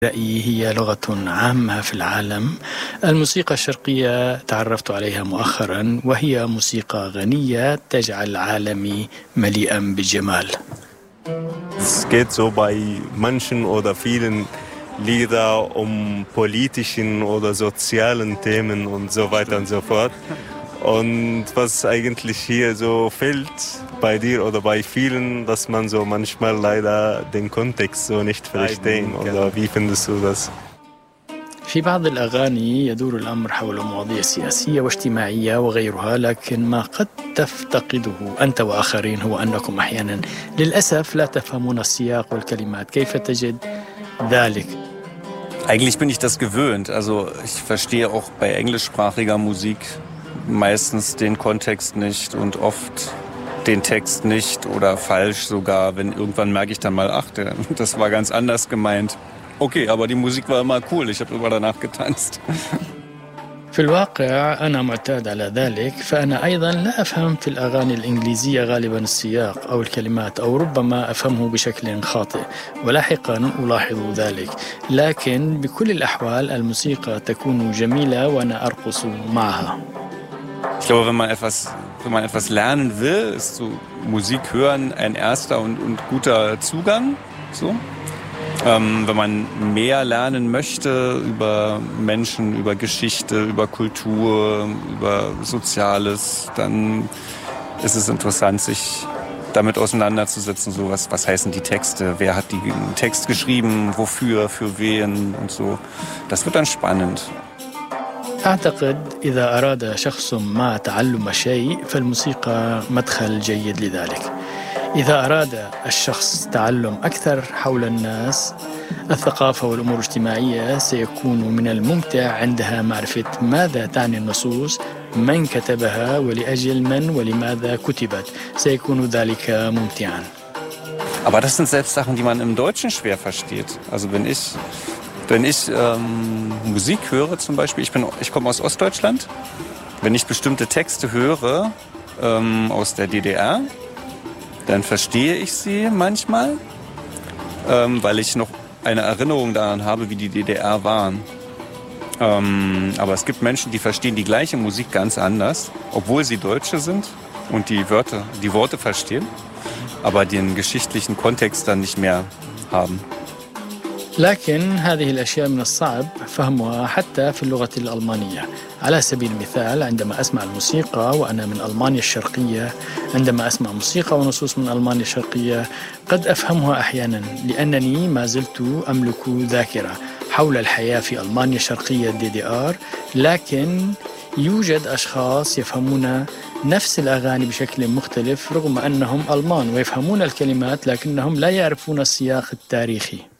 رأيي هي لغة عامة في العالم. الموسيقى الشرقية تعرفت عليها مؤخرا، وهي موسيقى غنية تجعل العالم مليئا بالجمال. Es geht so bei manchen oder vielen Lieder um politischen oder sozialen Themen und so weiter und so fort. Und was eigentlich hier so fehlt bei dir oder bei vielen, dass man so manchmal leider den Kontext so nicht verstehen. Oder wie findest du das? في بعض الأغاني يدور الأمر حول مواضيع سياسية واجتماعية وغيرها، لكن ما قد تفتقده أنت وآخرين هو أنكم أحيانا للأسف لا تفهمون السياق والكلمات. كيف تجد ذلك؟ Eigentlich bin ich das gewöhnt. Also ich verstehe auch bei englischsprachiger Musik meistens den Kontext nicht und oft den Text nicht oder falsch sogar. Wenn irgendwann merke ich dann mal, ach, das war ganz anders gemeint. Okay, aber die Musik war immer cool. Ich habe immer danach getanzt. في الواقع أنا معتاد على ذلك، فأنا أيضا لا أفهم في الأغاني الإنجليزية غالبا السياق أو الكلمات، أو ربما أفهمه بشكل خاطئ ولاحقا ألاحظ ذلك. لكن بكل الأحوال الموسيقى تكون جميلة وأنا أرقص معها. Ich glaube, wenn man etwas lernen will, ist so Musik hören ein erster und guter Zugang. So. Wenn man mehr lernen möchte über Menschen, über Geschichte, über Kultur, über Soziales, dann ist es interessant, sich damit auseinanderzusetzen. So was heißen die Texte? Wer hat den Text geschrieben? Wofür? Für wen? Und so. Das wird dann spannend. أعتقد إذا أراد شخص ما تعلم شيء فالموسيقى مدخل جيد لذلك. إذا أراد الشخص تعلم أكثر حول الناس، الثقافة والأمور الاجتماعية، سيكون من الممتع عندها معرفة ماذا تعني النصوص، من كتبها، ولأجل من ولماذا كتبت. سيكون ذلك ممتعا. Aber das sind selbst Sachen, die man im Deutschen schwer versteht. Also wenn ich Musik höre zum Beispiel, ich komme aus Ostdeutschland, wenn ich bestimmte Texte höre aus der DDR, dann verstehe ich sie manchmal, weil ich noch eine Erinnerung daran habe, wie die DDR waren. Aber es gibt Menschen, die verstehen die gleiche Musik ganz anders, obwohl sie Deutsche sind und die Worte verstehen, aber den geschichtlichen Kontext dann nicht mehr haben. لكن هذه الأشياء من الصعب فهمها حتى في اللغة الألمانية. على سبيل المثال، عندما أسمع الموسيقى وأنا من ألمانيا الشرقية، عندما أسمع موسيقى ونصوص من ألمانيا الشرقية قد أفهمها أحيانا، لأنني ما زلت أملك ذاكرة حول الحياة في ألمانيا الشرقية DDR. لكن يوجد أشخاص يفهمون نفس الأغاني بشكل مختلف رغم أنهم ألمان ويفهمون الكلمات، لكنهم لا يعرفون السياق التاريخي.